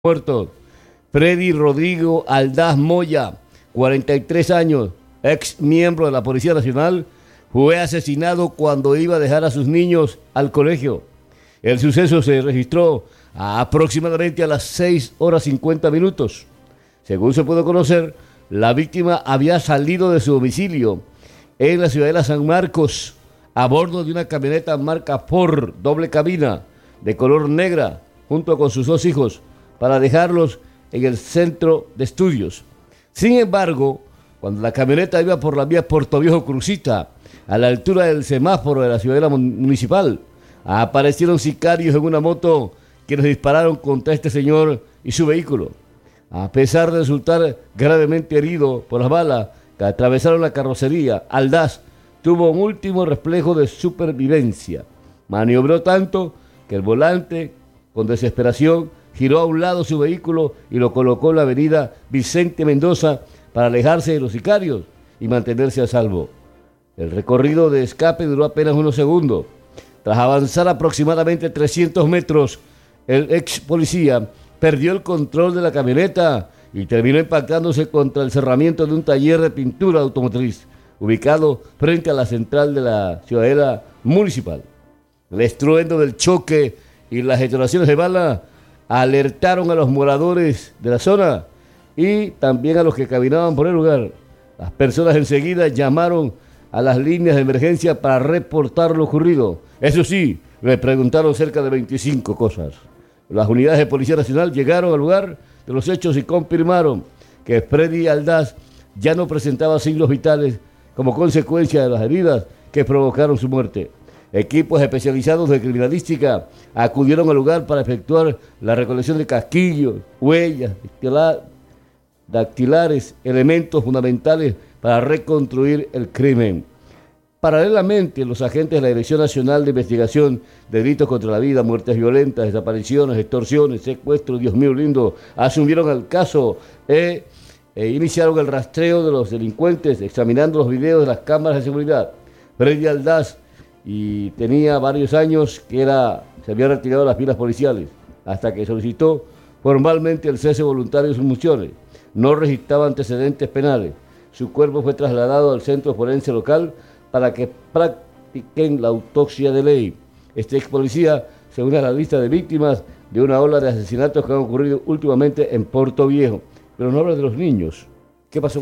Muertos. Freddy Rodrigo Aldaz Moya, 43 años, ex miembro de la Policía Nacional, fue asesinado cuando iba a dejar a sus niños al colegio. El suceso se registró aproximadamente a las 6:50. Según se pudo conocer, la víctima había salido de su domicilio en la ciudadela San Marcos a bordo de una camioneta marca Ford doble cabina de color negra junto con sus dos hijos para dejarlos en el centro de estudios. Sin embargo, cuando la camioneta iba por la vía Puerto Viejo Crucita, a la altura del semáforo de la ciudadela municipal, aparecieron sicarios en una moto que les dispararon contra este señor y su vehículo. A pesar de resultar gravemente herido por las balas que atravesaron la carrocería, Aldaz tuvo un último reflejo de supervivencia. Maniobró tanto que el volante, con desesperación, giró a un lado su vehículo y lo colocó en la avenida Vicente Mendoza para alejarse de los sicarios y mantenerse a salvo. El recorrido de escape duró apenas unos segundos. Tras avanzar aproximadamente 300 metros, el ex policía perdió el control de la camioneta y terminó impactándose contra el cerramiento de un taller de pintura automotriz ubicado frente a la central de la ciudadela municipal. El estruendo del choque y las detonaciones de bala alertaron a los moradores de la zona y también a los que caminaban por el lugar. Las personas enseguida llamaron a las líneas de emergencia para reportar lo ocurrido. Eso sí, le preguntaron cerca de 25 cosas. Las unidades de Policía Nacional llegaron al lugar de los hechos y confirmaron que Freddy Aldaz ya no presentaba signos vitales como consecuencia de las heridas que provocaron su muerte. Equipos especializados de criminalística acudieron al lugar para efectuar la recolección de casquillos, huellas, dactilares, elementos fundamentales para reconstruir el crimen. Paralelamente, los agentes de la Dirección Nacional de Investigación de Delitos contra la Vida, Muertes Violentas, Desapariciones, Extorsiones, Secuestros, Dios mío lindo, asumieron el caso e iniciaron el rastreo de los delincuentes, examinando los videos de las cámaras de seguridad. Freddy Aldaz tenía varios años que se había retirado de las filas policiales, hasta que solicitó formalmente el cese voluntario de sus funciones. No registraba antecedentes penales. Su cuerpo fue trasladado al centro forense local para que practiquen la autopsia de ley. Este ex policía se une a la lista de víctimas de una ola de asesinatos que han ocurrido últimamente en Puerto Viejo. Pero no habla de los niños. ¿Qué pasó?